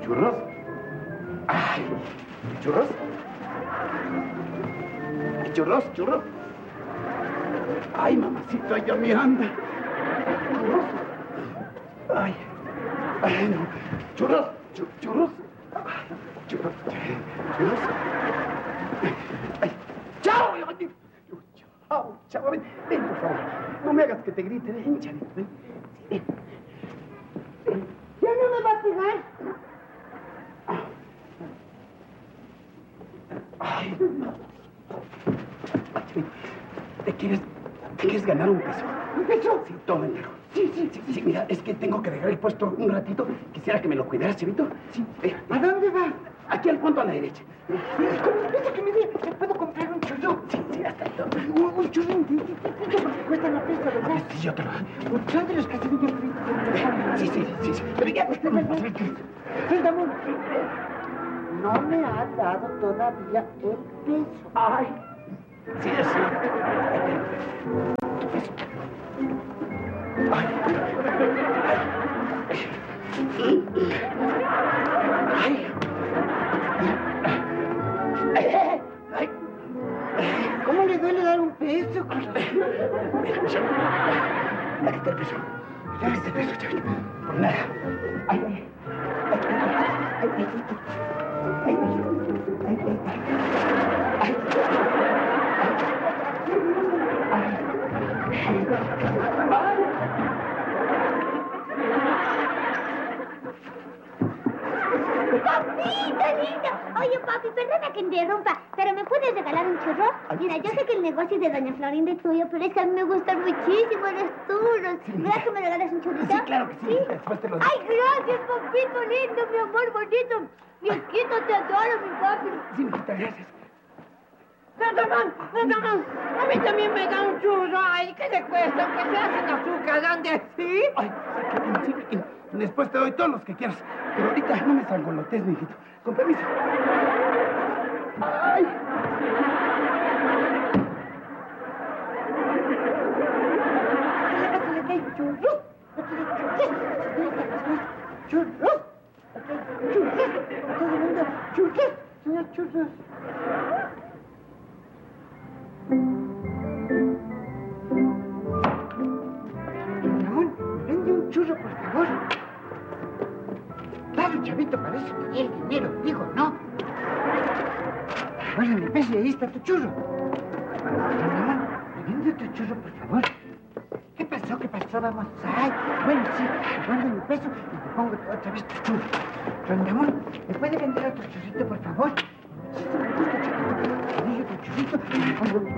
¿Churros? Ay, ¿churros? ¿Churros? ¿Churros? Ay, mamacita, ya me anda. ¿Churros? Ay, ay, no. ¿Churros? ¿Churros? Ay, churros. ¿Churros? Ay, ¡chao! Chao, chao. Ven, por favor. No me hagas que te grite. Ven, chavito, ven. Ven. ¿Ya no me va a pegar? Ay, ¿Te quieres ganar un peso? ¿Un peso? Sí, tómalo. Sí, mira, es que tengo que dejar el puesto un ratito. Quisiera que me lo cuidaras, chavito. Sí. ¿A dónde va? Aquí al fondo a la derecha. Con el peso que me dé, ¿me puedo comprar un churro? Sí, hasta ahí. Un churrín, porque cuesta la pesa, ¿verdad? Sí, yo te lo... Son de los caserillos fritos. Sí. Pero ya... Ramón, no me ha dado todavía el peso. Ay, sí, es cierto. Ay. ¿Cómo le duele dar un peso? Mira, aquí está el peso. Aquí está el peso, chavito. Por nada. Ay. ¡Papito lindo! Oye, papi, perdona que interrumpa, pero ¿me puedes regalar un churro? Mira, yo sé que el negocio de doña Florinda es tuyo, pero es que a mí me gustan muchísimo los churros. ¿Verdad que me regalas un churrito? Sí, claro que sí. Después te lo digo. ¡Ay, gracias, papito lindo, mi amor bonito! Viejito, te adoro, mi papi. Sí, mijita, gracias. Ramón, a mí también me da un churro. Ay, ¿qué le cuesta? Aunque sea sin azúcar, ¿dónde sí? Ay, sí, pequeño. Después te doy todos los que quieras. Pero ahorita no me sangolotes, mijito. Con permiso. Ay. Churros. Todo el mundo, churros, señor churros. Ramón, vende un churro, por favor. Claro, chavito, para eso tenía el dinero, digo, ¿no? Bueno, el peso y ahí está tu churro. Ramón, vende tu churro, por favor. ¿Qué pasó? Vamos. Ay, bueno, sí, guarda mi peso y te pongo otra vez tu churro. Don Ramón, ¿me puede vender otro churrito, por favor? Sí, me gusta, chavito. Te digo tu churrito y me pongo mi